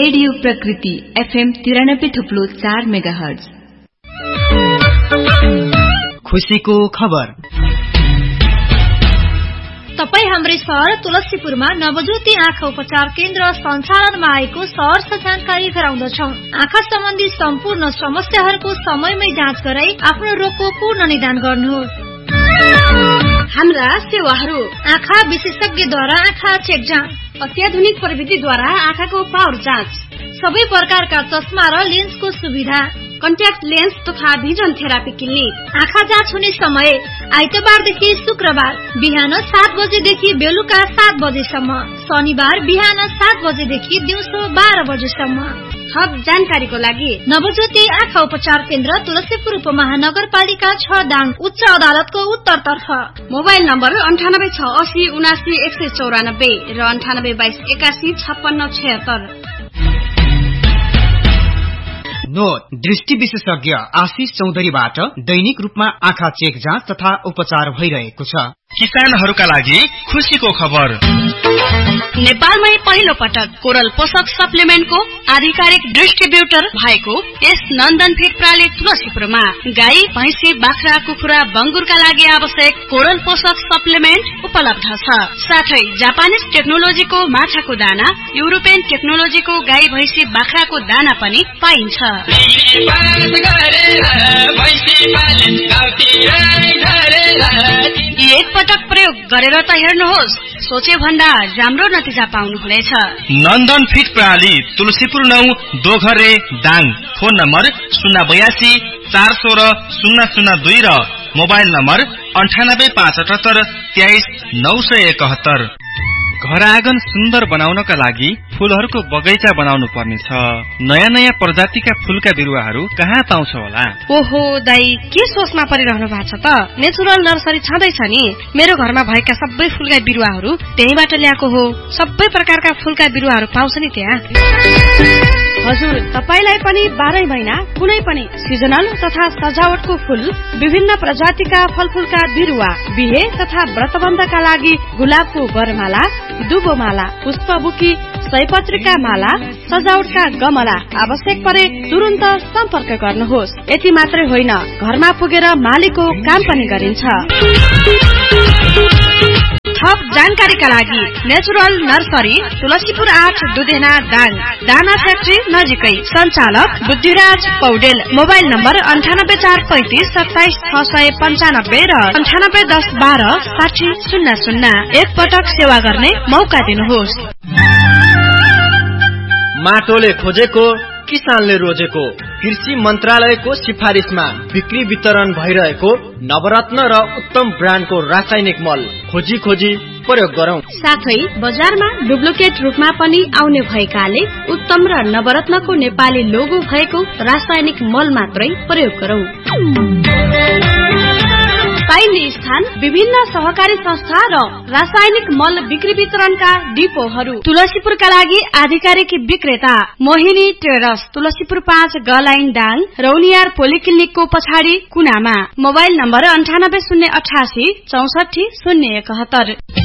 Radio प्रकृति FM 93.4 megahertz. खुशीको खबर। तपाई हाम्रै शहर तुलसीपुरमा नवज्योति आँखा उपचार केन्द्र सञ्चालनमा आएको सहर्ष जानकारी गराउँदछौं। आँखा सम्बन्धी सम्पूर्ण समस्याहरूको समयमै जाँच गराई आफ्नो रोगको पूर्ण निदान गर्नुहोस्। हाम्रा सेवाहरू: आँखा विशेषज्ञद्वारा आँखा चेक जाँच, अत्याधुनिक प्रविधिद्वारा आँखाको पावर जाँच, सबै प्रकारका चस्मा र लेन्सको सुविधा, कन्ट्याक्ट लेन्स तथा भिजन थेरापी क्लिनिक। आँखा जाँच हुने समय आइतबारदेखि शुक्रबार बिहान 7 बजेदेखि बेलुका 7 बजेसम्म, शनिबार बिहान 7 बजेदेखि दिउँसो 12 बजेसम्म। थप जानकारीको लागि नवज्योति आँखा उपचार केन्द्र तुलसीपुर उपमहानगरपालिका 6 दाङ उच्च अदालतको उत्तरतर्फ। मोबाइल नम्बर 9868 79 194 र 9822 81 56 76। नोट: दृष्टि विशेषज्ञ आशिष चौधरीबाट दैनिक रूपमा आँखा चेक जाँच तथा उपचार भइरहेको छ। किसानहरूका लागि खुशीको खबर। नेपालमै पहिलो पटक कोरल पोषक सप्लिमेन्टको आधिकारिक डिस्ट्रिब्युटर भएको यस नन्दन फिड प्राली तुलसीपुरमा गाई, भैँसी, बाख्रा, कुखुरा, बङ्गुरका लागि आवश्यक कोरल पोषक सप्लिमेन्ट उपलब्ध छ। साथै जापानिज टेक्नोलोजीको माछाको दाना, युरोपियन टेक्नोलोजीको गाई, भैँसी, बाख्राको दाना पनि पाइन्छ। एक पटक प्रयोग गरेर त हेर्नुहोस्, सोचे भन्दा राम्रो नतिजा पाउनुहुनेछ। नन्दन फिड प्रणाली तुलसीपुर 9 दोघरे दाङ। फोन नम्बर 082 416 002 र मोबाइल नम्बर 9875 23 971। घर आँगन सुन्दर बनाउनका लागि फूलहरूको बगैँचा बनाउनु पर्नेछ। नयाँ नयाँ प्रजातिका फूलका बिरुवाहरू कहाँ पाउँछ होला? ओहो दाई, के सोचमा परिरहनु भएको छ त? नेचुरल नर्सरी छँदैछ नि। मेरो घरमा भएका सबै फूलका बिरुवाहरू त्यहीबाट ल्याएको हो। सबै प्रकारका फूलका बिरुवाहरू पाउँछ नि त्यहाँ। हजुर, तपाईलाई पनि 12 महिना कुनै पनि सिजनल तथा सजावटको फूल, विभिन्न प्रजातिका फलफूलका बिरुवा, बिहे तथा व्रतबन्धका लागि गुलाबको वरमाला, दुबोमाला, पुष्पबुकी, सयपत्रीका माला, सजावटका गमला आवश्यक परे तुरुन्त सम्पर्क गर्नुहोस्। यति मात्रै होइन, घरमा पुगेर मालीको काम पनि गरिन्छ। थप जानकारीका लागि नेचुरल नर्सरी तुलसीपुर 8 दुधेना दाङ, दाना फ्याक्ट्री नजिकै। सञ्चालक बुद्धिराज पौडेल। मोबाइल नम्बर 9845 27 695 र 9810 12 60 00। एक पटक सेवा गर्ने मौका दिनुहोस्। माटोले खोजेको, किसानले रोजेको। कृषि मन्त्रालयको सिफारिसमा बिक्री वितरण भइरहेको नवरत्न र उत्तम ब्रान्डको रासायनिक मल खोजी प्रयोग गरौं। साथै बजारमा डुप्लिकेट रूपमा पनि आउने भएकाले उत्तम र नवरत्नको नेपाली लोगो भएको रासायनिक मल मात्रै प्रयोग गरौं। पाइने स्थान विभिन्न सहकारी संस्था र रासायनिक मल बिक्री वितरणका डिपोहरू। तुलसीपुरका लागि आधिकारिक विक्रेता मोहिनी ट्रेडर्स, तुलसीपुर 5 गलाइन दाङ, रौनियार पोलिक्लिनिकको पछाडि कुनामा। Mobile number 98 088 64 071।